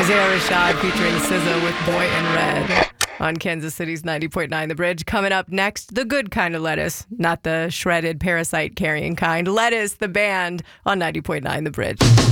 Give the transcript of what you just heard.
Isaiah Rashad featuring SZA with Boy in Red on Kansas City's 90.9 The Bridge. Coming up next, the good kind of lettuce, not the shredded parasite carrying kind. Lettuce, the band on 90.9 The Bridge.